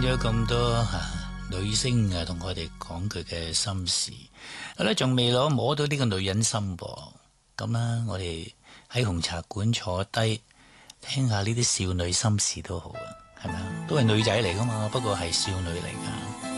咗咁多女星同我哋講佢嘅心事，我咧仲未摸到呢個女人心噃。咁啦，我哋喺紅茶館坐低聽下呢啲少女心事都好啊，係咪啊？都係女仔嚟噶嘛，不過係少女嚟噶。